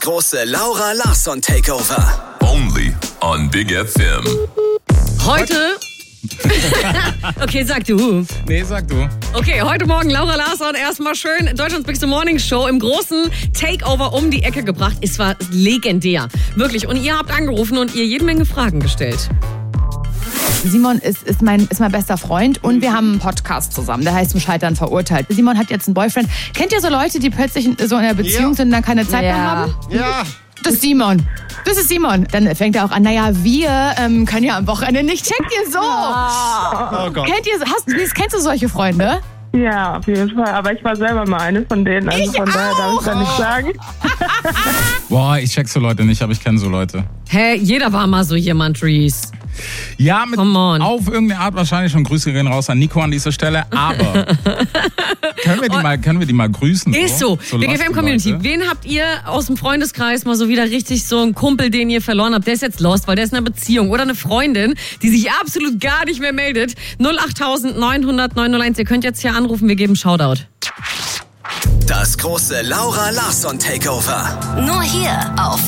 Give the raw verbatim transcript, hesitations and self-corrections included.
große Laura Larsson Takeover. Only on Big F M. Heute... Okay, sag du. Nee, sag du. Okay, heute Morgen Laura Larsson erstmal schön Deutschlands Bigste Morning Show im großen Takeover um die Ecke gebracht. Es war legendär. Wirklich. Und ihr habt angerufen und ihr jede Menge Fragen gestellt. Simon ist, ist, mein, ist mein bester Freund und wir haben einen Podcast zusammen, der heißt Zum Scheitern verurteilt. Simon hat jetzt einen Boyfriend. Kennt ihr so Leute, die plötzlich in, so in einer Beziehung Ja. sind und dann keine Zeit mehr Ja. haben? Ja. Das ist Simon. Das ist Simon. Dann fängt er auch an, naja, wir ähm, können ja am Wochenende nicht. Checkt ihr so? Oh Gott. Kennt ihr, hast, kennst du solche Freunde? Ja, auf jeden Fall. Aber ich war selber mal eine von denen. Also Ich von daher darf ich da nicht sagen. Boah, ich check so Leute nicht, aber ich kenne so Leute. Hä, jeder war mal so jemand, Reese. Ja, mit Come on. auf irgendeine Art wahrscheinlich schon. Grüße gehen raus an Nico an dieser Stelle. Aber können wir die mal, können wir die mal grüßen? Ist so. Big F M Community. Leute? Wen habt ihr aus dem Freundeskreis mal so wieder richtig so einen Kumpel, den ihr verloren habt? Der ist jetzt lost, weil der ist in einer Beziehung. Oder eine Freundin, die sich absolut gar nicht mehr meldet. null acht neun null null neun null eins. Ihr könnt jetzt hier anrufen. Wir geben Shoutout. Das große Laura Larsson Takeover. Nur hier auf